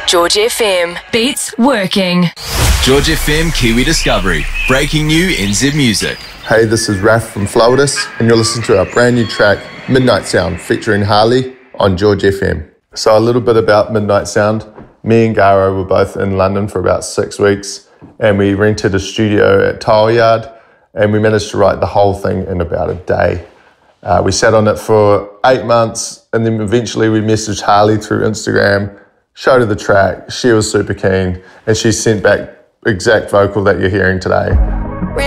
George FM. Beats working. George FM Kiwi Discovery. Breaking new NZ music. Hey, this is Raph from Flawless, and you're listening to our brand new track, Midnight Sound, featuring Harley on George FM. So a little bit about Midnight Sound. Me and Garo were both in London for about 6 weeks, and we rented a studio at Tile Yard, and we managed to write the whole thing in about a day. We sat on it for 8 months, and then eventually we messaged Harley through Instagram, showed her the track. She was super keen, and she sent back exact vocal that you're hearing today.